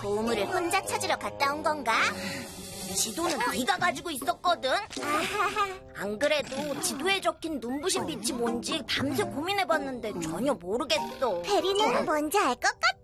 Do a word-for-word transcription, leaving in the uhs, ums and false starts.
보물을 혼자 찾으러 갔다 온 건가? 지도는 네가 가지고 있었거든. 안 그래도 지도에 적힌 눈부신 빛이 뭔지 밤새 고민해봤는데 전혀 모르겠어. 베리는 뭔지 알 것 같아.